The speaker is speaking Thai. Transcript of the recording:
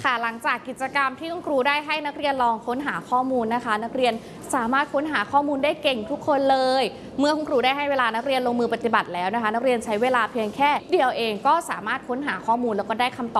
ค่ะหลังจากกิจกรรมที่คุณครูได้ให้นักเรียนลองค้นหาข้อมูลนะคะนักเรียนสามารถค้นหาข้อมูลได้เก่งทุกคนเลยเมื่อคุณครูได้ให้เวลานักเรียนลงมือปฏิบัติแล้วนะคะนักเรียนใช้เวลาเพียงแค่เดียวเองก็สามารถค้นหาข้อมูลแล้วก็ได้คำตอบ